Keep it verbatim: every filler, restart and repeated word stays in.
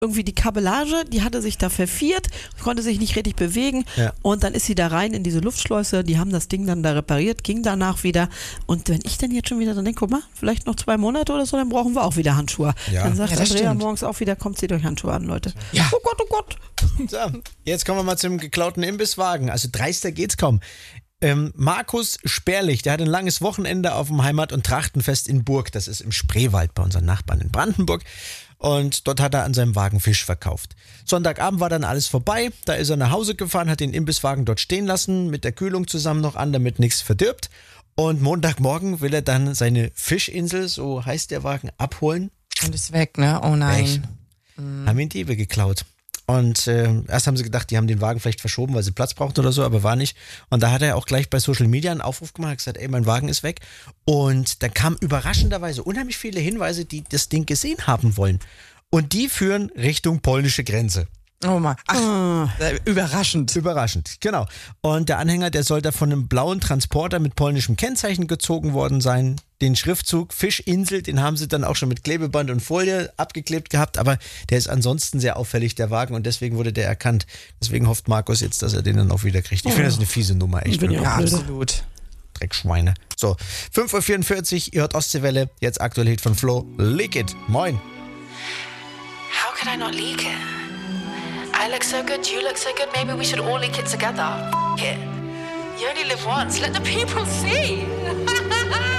irgendwie die Kabellage, die hatte sich da verviert, konnte sich nicht richtig bewegen Ja. und dann ist sie da rein in diese Luftschleuse, die haben das Ding dann da repariert, ging danach wieder und wenn ich dann jetzt schon wieder dann denke, guck mal, vielleicht noch zwei Monate oder so, dann brauchen wir auch wieder Handschuhe. Ja. Dann sagt Ja, das Andrea stimmt. morgens auch wieder, kommt sie durch Handschuhe an, Leute. Ja. Oh Gott, oh Gott. So, jetzt kommen wir mal zum geklauten Imbisswagen. Also dreister geht's kaum. Ähm, Markus Sperlich, der hat ein langes Wochenende auf dem Heimat- und Trachtenfest in Burg. Das ist im Spreewald bei unseren Nachbarn in Brandenburg. Und dort hat er an seinem Wagen Fisch verkauft. Sonntagabend war dann alles vorbei. Da ist er nach Hause gefahren, hat den Imbisswagen dort stehen lassen, mit der Kühlung zusammen noch an, damit nichts verdirbt. Und Montagmorgen will er dann seine Fischinsel, so heißt der Wagen, abholen. Und ist weg, ne? Oh nein. Weg. Haben ihn Diebe geklaut. Und äh, erst haben sie gedacht, die haben den Wagen vielleicht verschoben, weil sie Platz brauchten oder so, aber war nicht. Und da hat er auch gleich bei Social Media einen Aufruf gemacht, hat gesagt, ey, mein Wagen ist weg. Und dann kamen überraschenderweise unheimlich viele Hinweise, die das Ding gesehen haben wollen. Und die führen Richtung polnische Grenze. Oh Mann. Ach, äh, überraschend. Überraschend, genau. Und der Anhänger, der soll da von einem blauen Transporter mit polnischem Kennzeichen gezogen worden sein. Den Schriftzug Fischinsel, den haben sie dann auch schon mit Klebeband und Folie abgeklebt gehabt, aber der ist ansonsten sehr auffällig, der Wagen, und deswegen wurde der erkannt. Deswegen hofft Markus jetzt, dass er den dann auch wieder kriegt. Ich finde, das ist eine fiese Nummer, echt. Bin ich Ja, auch blöde. absolut. Dreckschweine. So, fünf Uhr vierundvierzig, ihr hört Ostseewelle, jetzt aktuell Hit von Flo, Lick It. Moin. How could I not leak it? I look so good, you look so good, maybe we should all leak it together. F- it. You only live once, let the people see.